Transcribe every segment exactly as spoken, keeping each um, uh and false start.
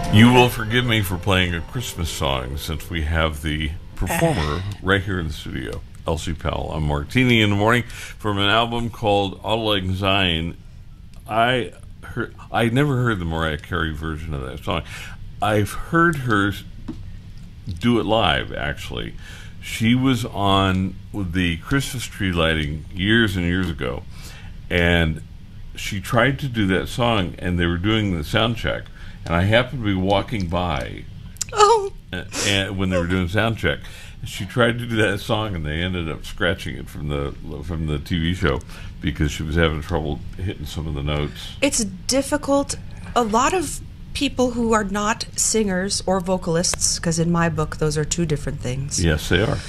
You will forgive me for playing a Christmas song since we have the performer right here in the studio, Elsie Powell. I'm Martini in the Morning from an album called Auld Lang Syne. I heard, I never heard the Mariah Carey version of that song. I've heard her do it live, actually. She was on with the Christmas tree lighting years and years ago, and she tried to do that song, and they were doing the sound check, and I happened to be walking by oh. and, and when they were doing sound check. She tried to do that song, and they ended up scratching it from the from the T V show because she was having trouble hitting some of the notes. It's difficult. A lot of people who are not singers or vocalists, because in my book those are two different things. Yes, they are.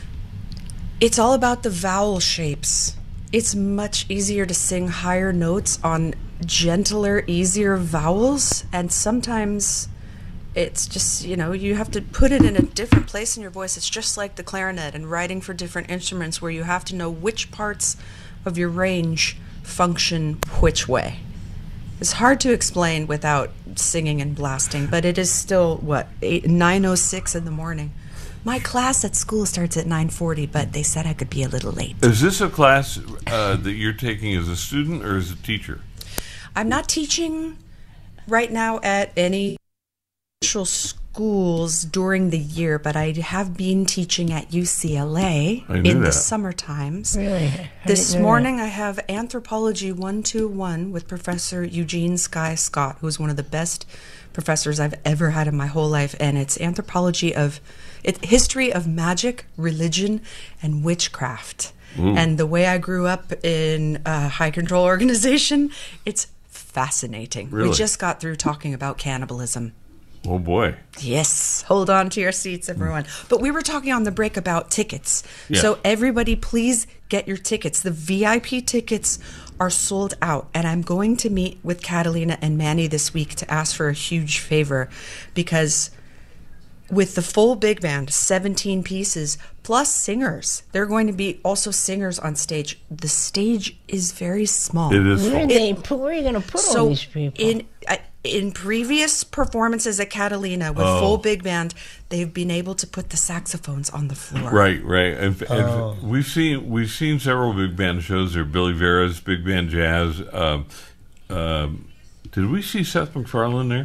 It's all about the vowel shapes. It's much easier to sing higher notes on gentler, easier vowels, and sometimes it's just, you know, you have to put it in a different place in your voice. It's just like the clarinet and writing for different instruments where you have to know which parts of your range function which way. It's hard to explain without singing and blasting, but it is still, what, nine oh six in the morning. My class at school starts at nine forty, but they said I could be a little late. Is this a class uh, that you're taking as a student or as a teacher? I'm not teaching right now at any official schools during the year, but I have been teaching at U C L A I knew in that. the summer times. Really? I This didn't know morning that. I have Anthropology one two one with Professor Eugene Sky Scott, who's one of the best professors I've ever had in my whole life, and it's anthropology of it's history of magic, religion, and witchcraft. Ooh. And the way I grew up in a high control organization, it's fascinating. Really? We just got through talking about cannibalism. Oh, boy. Yes, hold on to your seats, everyone. But we were talking on the break about tickets. Yeah. So everybody, please get your tickets. The V I P tickets are sold out, and I'm going to meet with Catalina and Manny this week to ask for a huge favor, because with the full big band, seventeen pieces, plus singers, there are going to be also singers on stage. The stage is very small. It is Where are, full. they, where are you going to put all So these people? in uh, in previous performances at Catalina with Oh. full big band, they've been able to put the saxophones on the floor. Right, right. And, and Oh. we've seen we've seen several big band shows. There, Billy Vera's Big Band Jazz. Um, um, did we see Seth MacFarlane there?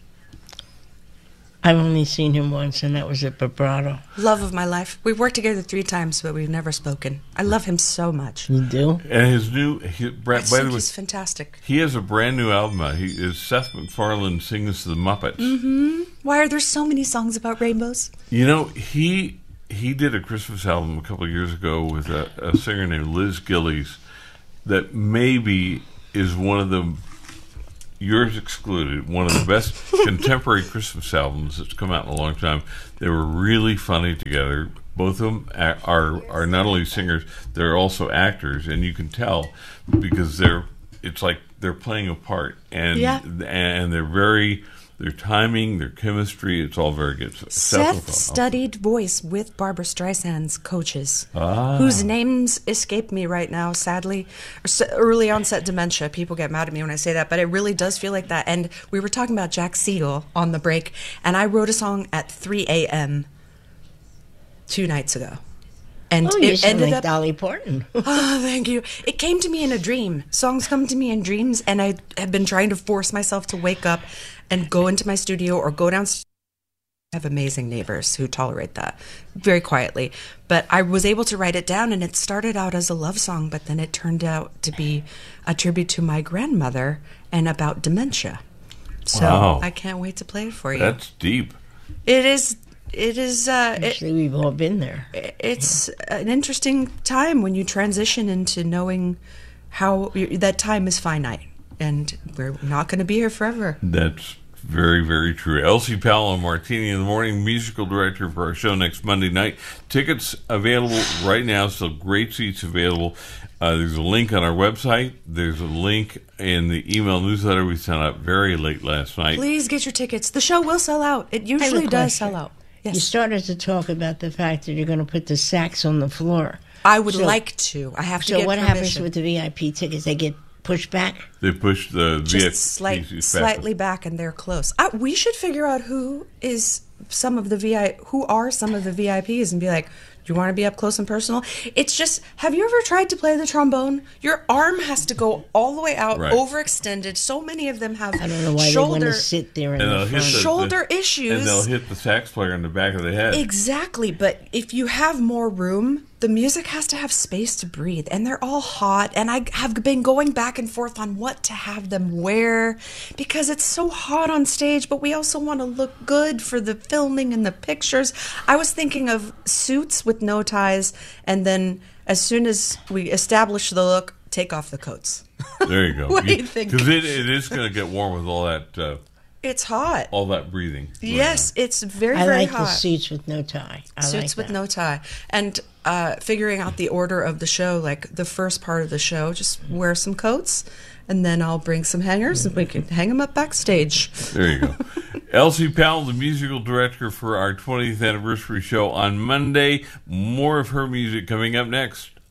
I've only seen him once, and that was at Vibrato. Love of my life. We've worked together three times, but we've never spoken. I love him so much. You do? And his new, he, I Brad, by think the way, he's fantastic. he has a brand new album out. He is Seth MacFarlane sings the Muppets. Mm-hmm. Why are there so many songs about rainbows? You know, he he did a Christmas album a couple of years ago with a, a singer named Liz Gillies that maybe is one of the, yours excluded, one of the best contemporary Christmas albums that's come out in a long time. They were really funny together. Both of them a- are are not only singers, they're also actors, and you can tell because they're it's like they're playing a part, and Yeah. and they're very their timing, their chemistry, it's all very good. So, Seth studied voice with Barbara Streisand's coaches, Ah. whose names escape me right now, sadly. S- Early onset dementia. People get mad at me when I say that, but it really does feel like that. And we were talking about Jack Siegel on the break, and I wrote a song at three a.m. two nights ago. And Oh, you it sound ended like up... Dolly Parton. Oh, thank you. It came to me in a dream. Songs come to me in dreams, and I have been trying to force myself to wake up and go into my studio or go downstairs. I have amazing neighbors who tolerate that very quietly. But I was able to write it down, and it started out as a love song, but then it turned out to be a tribute to my grandmother and about dementia. So Wow. I can't wait to play it for you. That's deep. It is... It is. Uh, it, Actually, we've all been there. it's an interesting time when you transition into knowing how you, that time is finite, and we're not going to be here forever. That's very, very true. Elsie Powell and Martini in the Morning, musical director for our show next Monday night. Tickets available right now, so great seats available. Uh, there's a link on our website. There's a link in the email newsletter we sent out very late last night. Please get your tickets. The show will sell out. It I have a usually does question. sell out. You Yes, started to talk about the fact that you're going to put the sax on the floor. I would So- like to. I have to So get what permission. happens with the V I P tickets? They get push back. They push the V I Ps Just slight, back. slightly back, and they're close. Uh, we should figure out who is some of the V I who are some of the V I Ps and be like, do you want to be up close and personal? It's just, have you ever tried to play the trombone? Your arm has to go all the way out, Right. overextended. So many of them have I don't know why shoulder they want to sit there in And the they'll hit front. the- shoulder issues. And they'll hit the sax player in the back of the head. Exactly, but if you have more room, the music has to have space to breathe, and they're all hot, and I have been going back and forth on what to have them wear because it's so hot on stage, but we also want to look good for the filming and the pictures. I was thinking of suits with no ties, and then as soon as we establish the look, take off the coats. There you go. What do you think? Because it, it is going to get warm with all that uh, It's hot. all that breathing. going Yes, it's very, I very like hot. the suits with no tie. I Suits like with that. no tie. And uh, figuring out the order of the show, like the first part of the show, just wear some coats, and then I'll bring some hangers, and we can hang them up backstage. on. There you go. Elsie Powell, the musical director for our twentieth anniversary show on Monday. More of her music coming up next.